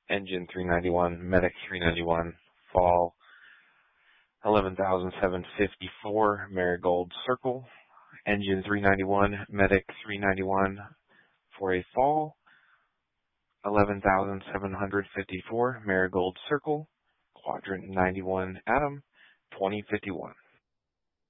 Engine 391, Medic 391, fall 11,754, Marigold Circle. Engine 391, Medic 391 for a fall 11,754, Marigold Circle. Quadrant 91, Adam 2051.